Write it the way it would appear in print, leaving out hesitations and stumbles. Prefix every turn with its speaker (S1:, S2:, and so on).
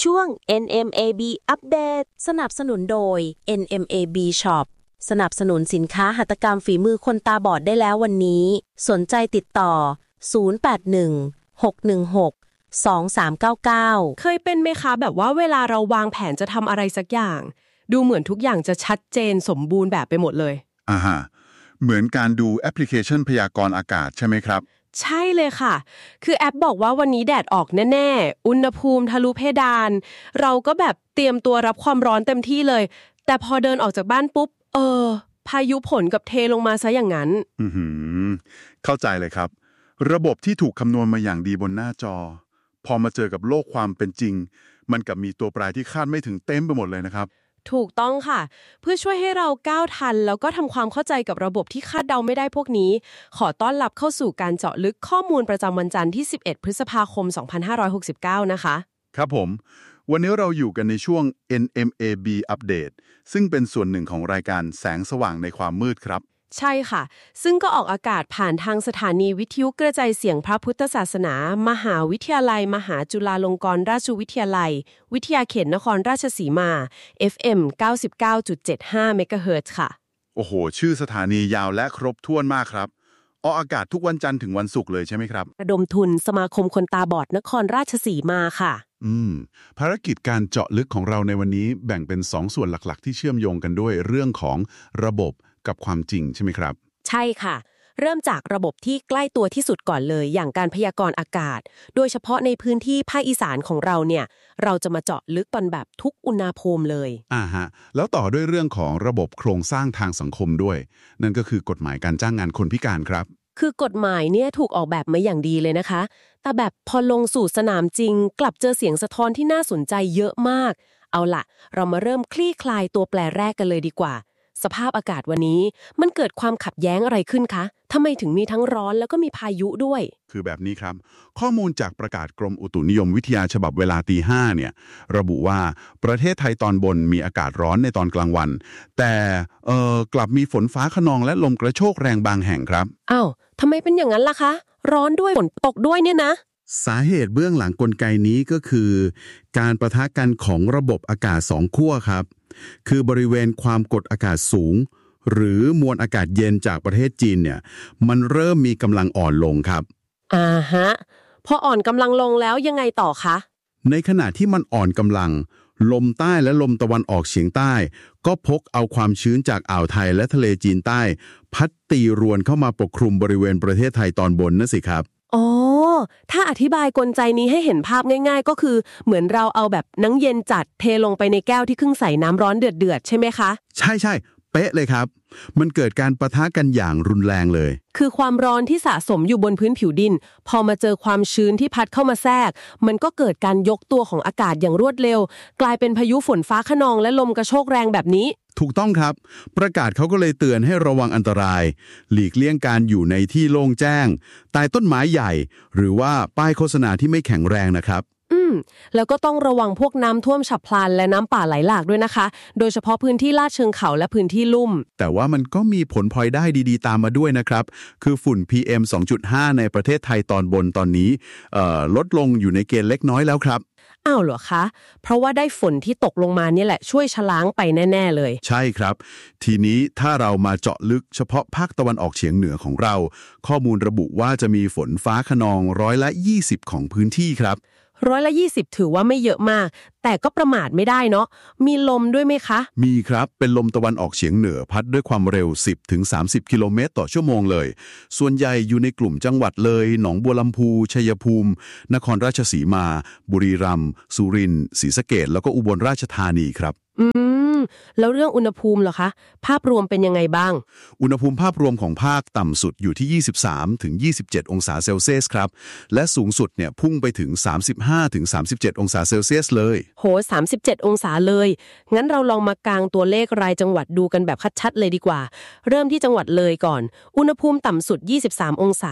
S1: ช่วง NMAB อัปเดตสนับสนุนโดย NMAB Shop สนับสนุนสินค้าหัตถกรรมฝีมือคนตาบอดได้แล้ววันนี้สนใจติดต่อ0816162399
S2: เคยเป็นไหมคะแบบว่าเวลาเราวางแผนจะทำอะไรสักอย่างดูเหมือนทุกอย่างจะชัดเจนสมบูรณ์แบบไปหมดเลย
S3: ฮะเหมือนการดูแอปพลิเคชันพยากรณ์อากาศใช่ไหมครับ
S2: ใช่เลยค่ะคือแอปบอกว่าวันนี้แดดออกแน่ๆอุณหภูมิทะลุเพดานเราก็แบบเตรียมตัวรับความร้อนเต็มที่เลยแต่พอเดินออกจากบ้านปุ๊บพายุฝนกับเทลงมาซะอย่างนั้น
S3: เข้าใจเลยครับระบบที่ถูกคำนวณมาอย่างดีบนหน้าจอพอมาเจอกับโลกความเป็นจริงมันกับมีตัวแปรที่คาดไม่ถึงเต็มไปหมดเลยนะครับ
S2: ถูกต้องค่ะเพื่อช่วยให้เราก้าวทันแล้วก็ทำความเข้าใจกับระบบที่คาดเดาไม่ได้พวกนี้ขอต้อนรับเข้าสู่การเจาะลึกข้อมูลประจำวันจันทร์ที่11พฤษภาคม2569นะคะ
S3: ครับผมวันนี้เราอยู่กันในช่วง NMAB Update ซึ่งเป็นส่วนหนึ่งของรายการแสงสว่างในความมืดครับ
S2: ใช่ค่ะซึ่งก็ออกอากาศผ่านทางสถานีวิทยุกระจายเสียงพระพุทธศาสนามหาวิทยาลัยมหาจุฬาลงกรณราชวิทยาลัยวิทยาเขตนครราชสีมา FM 99.75 เมกะเฮิรตซ์ค่ะ
S3: โอ้โหชื่อสถานียาวและครบถ้วนมากครับออกอากาศทุกวันจันทร์ถึงวันศุกร์เลยใช่ไหมครับ
S2: ระดมทุนสมาคมคนตาบอดนครราชสีมาค่ะ
S3: ภารกิจการเจาะลึกของเราในวันนี้แบ่งเป็น2ส่วนหลักๆที่เชื่อมโยงกันด้วยเรื่องของระบบกับความจริงใช่ไหมครับ
S2: ใช่ค่ะเริ่มจากระบบที่ใกล้ตัวที่สุดก่อนเลยอย่างการพยากรณ์อากาศโดยเฉพาะในพื้นที่ภาคอีสานของเราเนี่ยเราจะมาเจาะลึกกันแบบทุกอุณหภูมิเลย
S3: ฮะแล้วต่อด้วยเรื่องของระบบโครงสร้างทางสังคมด้วยนั่นก็คือกฎหมายการจ้างงานคนพิการครับ
S2: คือกฎหมายเนี่ยถูกออกแบบมาอย่างดีเลยนะคะแต่แบบพอลงสู่สนามจริงกลับเจอเสียงสะท้อนที่น่าสนใจเยอะมากเอาล่ะเรามาเริ่มคลี่คลายตัวแปรแรกกันเลยดีกว่าสภาพอากาศวันนี้มันเกิดความขัดแย้งอะไรขึ้นคะทำไมถึงมีทั้งร้อนแล้วก็มีพายุด้วย
S3: คือแบบนี้ครับข้อมูลจากประกาศกรมอุตุนิยมวิทยาฉบับเวลาตี 5เนี่ยระบุว่าประเทศไทยตอนบนมีอากาศร้อนในตอนกลางวันแต่กลับมีฝนฟ้าคะนองและลมกระโชกแรงบางแห่งครับ
S2: อ้าวทำไมเป็นอย่างนั้นล่ะคะร้อนด้วยฝนตกด้วยเนี่ยนะ
S3: สาเหตุเบื้องหลังกลไกนี้ก็คือการปะทะกันของระบบอากาศ2ขั้วครับคือบริเวณความกดอากาศสูงหรือมวลอากาศเย็นจากประเทศจีนเนี่ยมันเริ่มมีกำลังอ่อนลงครับ
S2: ฮะพออ่อนกำลังลงแล้วยังไงต่อคะ
S3: ในขณะที่มันอ่อนกำลังลมใต้และลมตะวันออกเฉียงใต้ก็พกเอาความชื้นจากอ่าวไทยและทะเลจีนใต้พัดตีรวนเข้ามาปกคลุมบริเวณประเทศไทยตอนบนนั่นสิครับ
S2: อ๋อถ้าอธิบายกลไกนี้ให้เห็นภาพง่ายๆก็คือเหมือนเราเอาแบบน้ำเย็นจัดเทลงไปในแก้วที่เพิ่งใส่น้ำร้อนเดือดๆใช่ไหมคะ
S3: ใช่เป๊ะเลยครับมันเกิดการปะทะกันอย่างรุนแรงเลย
S2: คือความร้อนที่สะสมอยู่บนพื้นผิวดินพอมาเจอความชื้นที่พัดเข้ามาแทรกมันก็เกิดการยกตัวของอากาศอย่างรวดเร็วกลายเป็นพายุฝนฟ้าคะนองและลมกระโชกแรงแบบนี้
S3: ถูกต้องครับประกาศเขาก็เลยเตือนให้ระวังอันตรายหลีกเลี่ยงการอยู่ในที่โล่งแจ้งใต้ต้นไม้ใหญ่หรือว่าป้ายโฆษณาที่ไม่แข็งแรงนะครับ
S2: แล้วก็ต้องระวังพวกน้ำท่วมฉับพลันและน้ำป่าไหลหลากด้วยนะคะโดยเฉพาะพื้นที่ลาดเชิงเขาและพื้นที่ลุ่ม
S3: แต่ว่ามันก็มีผลพลอยได้ดีๆตามมาด้วยนะครับคือฝุ่น PM 2.5 ในประเทศไทยตอนบนตอนนี้ลดลงอยู่ในเกณฑ์เล็กน้อยแล้วครับ
S2: อ้าวเหรอคะเพราะว่าได้ฝนที่ตกลงมานี่แหละช่วยชะล้างไปแน่ๆเลย
S3: ใช่ครับทีนี้ถ้าเรามาเจาะลึกเฉพาะภาคตะวันออกเฉียงเหนือของเราข้อมูลระบุว่าจะมีฝนฟ้าคะนอง20%ของพื้นที่ครับ
S2: 20%ถือว่าไม่เยอะมากแต่ก็ประมาทไม่ได้เนาะมีลมด้วยไหมคะ
S3: มีครับเป็นลมตะวันออกเฉียงเหนือพัดด้วยความเร็ว 10-30 กิโลเมตรต่อชั่วโมงเลยส่วนใหญ่อยู่ในกลุ่มจังหวัดเลยหนองบัวลำพูชัยภูมินครราชสีมาบุรีรัมย์สุรินทร์ศรีสะเกษแล้วก็อุบลราชธานีครับ
S2: แล้วเรื่องอุณหภูมิเหรอคะภาพรวมเป็นยังไงบ้าง
S3: อุณหภูมิภาพรวมของภาคต่ำสุดอยู่ที่ 23-27 องศาเซลเซียสครับและสูงสุดเนี่ยพุ่งไปถึง 35-37 องศาเซลเซียสเลย
S2: โห37 องศาเลยงั้นเราลองมากางตัวเลขรายจังหวัดดูกันแบบชัดๆเลยดีกว่าเริ่มที่จังหวัดเลยก่อนอุณหภูมิต่ำสุด23 องศา